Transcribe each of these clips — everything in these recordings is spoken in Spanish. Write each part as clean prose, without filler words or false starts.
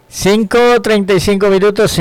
5:35 minutos,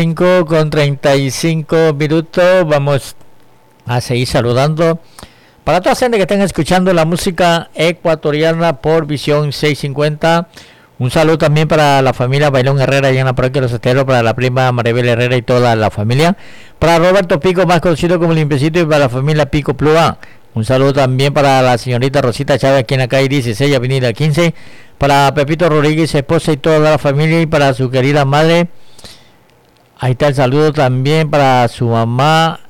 5:35 minutos. Vamos a seguir saludando para toda la gente que estén escuchando la música ecuatoriana por Visión 650. Un saludo también para la familia Bailón Herrera allá en la parroquia de Los Esteros, para la prima Maribel Herrera y toda la familia. Para Roberto Pico, más conocido como Limpiecito, y para la familia Pico Plúa. Un saludo también para la señorita Rosita Chávez, aquí en la calle 16, avenida 15. Para Pepito Rodríguez, esposa y toda la familia, y para su querida madre. Ahí está el saludo también para su mamá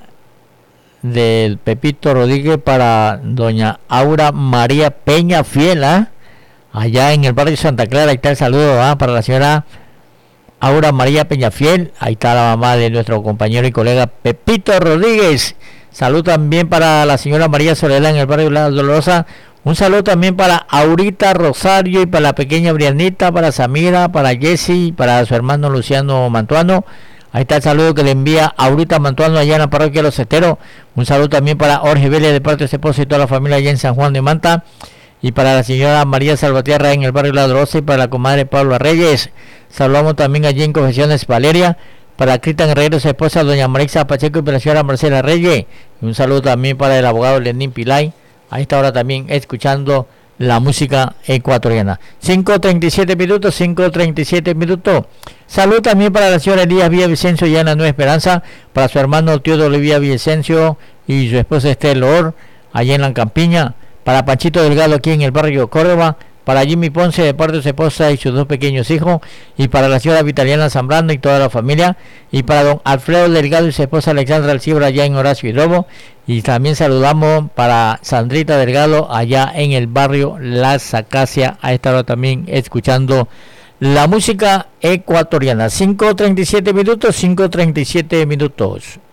del Pepito Rodríguez, para doña Aura María Peña Fiel, allá en el barrio Santa Clara. Ahí está el saludo para la señora Aura María Peñafiel. Ahí está la mamá de nuestro compañero y colega Pepito Rodríguez. Salud también para la señora María Soledad en el barrio La Dolorosa. Un saludo también para Aurita Rosario y para la pequeña Brianita, para Samira, para Jessy, para su hermano Luciano Mantuano. Ahí está el saludo que le envía Aurita Mantuano allá en la parroquia de Los Esteros. Un saludo también para Jorge Vélez de parte de su esposa y toda la familia allá en San Juan de Manta. Y para la señora María Salvatierra en el barrio La Dolorosa, y para la comadre Pablo Reyes. Saludamos también allí en Confesiones Valeria, para Cristian Herrero, su esposa doña Marisa Pacheco, y para la señora Marcela Reyes. Y un saludo también para el abogado Lenín Pilay, a esta hora también escuchando la música ecuatoriana. 5:37 minutos, 5:37 minutos. Salud también para la señora Elías Villavicencio y Ana Nueva Esperanza, para su hermano Teodoro Villavicencio y su esposa Estel Or, allá en la Campiña. Para Panchito Delgado aquí en el barrio Córdoba, para Jimmy Ponce de parte de su esposa y sus dos pequeños hijos, y para la señora Vitaliana Zambrano y toda la familia, y para don Alfredo Delgado y su esposa Alexandra Alcibra allá en Horacio y Lobo. Y también saludamos para Sandrita Delgado allá en el barrio Las Acacias, a esta hora también escuchando la música ecuatoriana. 5:37 minutos, 5:37 minutos.